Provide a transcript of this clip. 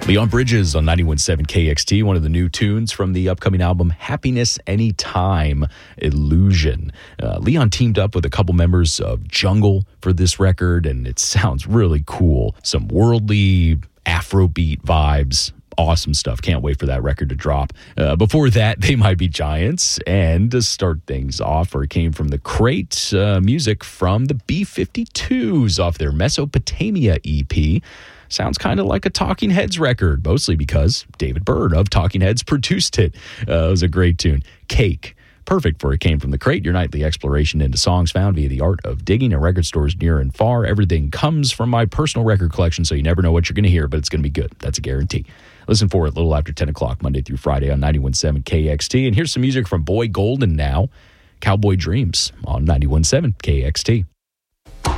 Leon Bridges on 91.7 KXT, one of the new tunes from the upcoming album Happiness Anytime Illusion. Leon teamed up with a couple members of Jungle for this record, and it sounds really cool. Some worldly Afrobeat vibes. Awesome stuff. Can't wait for that record to drop. Before that, They Might Be Giants. And to start things off, or it came from the Crate, music from the B-52s off their Mesopotamia EP. Sounds kind of like a Talking Heads record, mostly because David Byrne of Talking Heads produced it. It was a great tune. Cake. Perfect for It Came From the Crate, your nightly exploration into songs found via the art of digging in record stores near and far. Everything comes from my personal record collection, so you never know what you're going to hear, but it's going to be good. That's a guarantee. Listen for it a little after 10 o'clock, Monday through Friday on 91.7 KXT. And here's some music from Boy Golden now, Cowboy Dreams on 91.7 KXT.